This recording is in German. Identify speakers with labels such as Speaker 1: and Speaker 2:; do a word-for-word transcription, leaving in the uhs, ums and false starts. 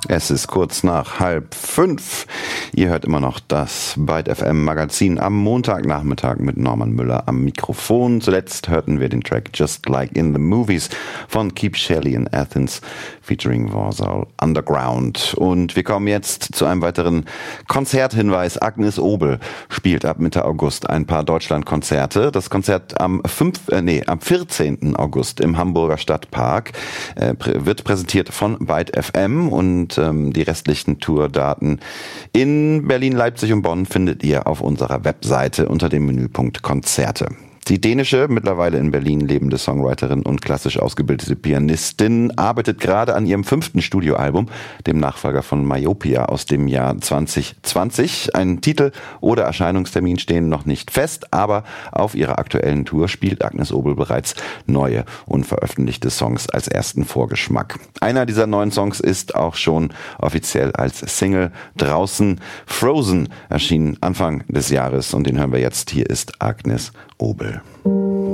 Speaker 1: Es ist kurz nach halb fünf. Ihr hört immer noch das Byte F M Magazin am Montagnachmittag mit Norman Müller am Mikrofon. Zuletzt hörten wir den Track Just Like in the Movies von Keep Shelley in Athens featuring Warsaw Underground. Und wir kommen jetzt zu einem weiteren Konzerthinweis. Agnes Obel spielt ab Mitte August ein paar Deutschlandkonzerte. Das Konzert am fünf, äh, nee, am vierzehnten August im Hamburger Stadtpark äh, prä- wird präsentiert von Byte F M und ähm, die restlichen Tourdaten in Berlin, Leipzig und Bonn findet ihr auf unserer Webseite unter dem Menüpunkt Konzerte. Die dänische, mittlerweile in Berlin lebende Songwriterin und klassisch ausgebildete Pianistin arbeitet gerade an ihrem fünften Studioalbum, dem Nachfolger von Myopia aus dem Jahr zwanzig zwanzig. Ein Titel oder Erscheinungstermin stehen noch nicht fest, aber auf ihrer aktuellen Tour spielt Agnes Obel bereits neue, unveröffentlichte Songs als ersten Vorgeschmack. Einer dieser neuen Songs ist auch schon offiziell als Single draußen. Frozen erschien Anfang des Jahres und den hören wir jetzt. Hier ist Agnes Obel.